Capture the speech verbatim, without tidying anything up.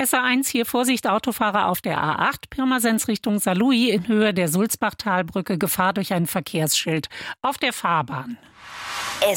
S A eins hier, Vorsicht, Autofahrer auf der A acht, Pirmasens Richtung Saarlouis in Höhe der Sulzbachtalbrücke, Gefahr durch ein Verkehrsschild auf der Fahrbahn.